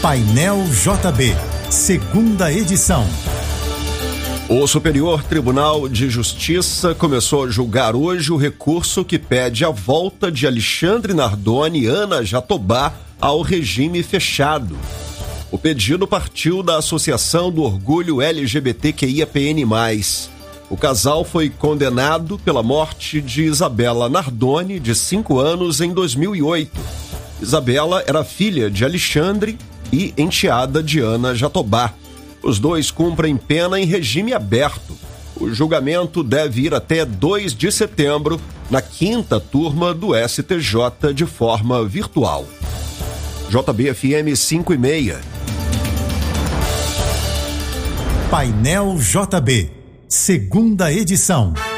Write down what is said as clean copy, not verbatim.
Painel JB, segunda edição. O Superior Tribunal de Justiça começou a julgar hoje o recurso que pede a volta de Alexandre Nardoni e Ana Jatobá ao regime fechado. O pedido partiu da Associação do Orgulho LGBTQIAPN+. O casal foi condenado pela morte de Isabela Nardoni, de 5 anos, em 2008. Isabela era filha de Alexandre e enteada de Ana Jatobá. Os dois cumprem pena em regime aberto. O julgamento deve ir até 2 de setembro, na 5ª turma do STJ, de forma virtual. JB-FM 5:30. Painel JB, segunda edição.